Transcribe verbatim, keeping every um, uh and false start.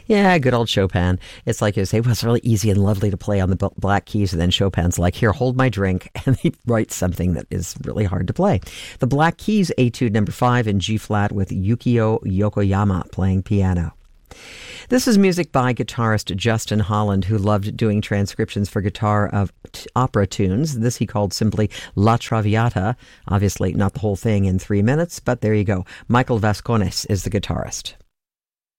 Yeah, good old Chopin. It's like you say, well, it's really easy and lovely to play on the Black Keys, and then Chopin's like, here, hold my drink, and he writes something that is really hard to play. The Black Keys, Etude number five in G-flat with Yukio Yokoyama playing piano. This is music by guitarist Justin Holland, who loved doing transcriptions for guitar of t- opera tunes. This he called simply La Traviata. Obviously not the whole thing in three minutes, but there you go. Michael Vascones is the guitarist.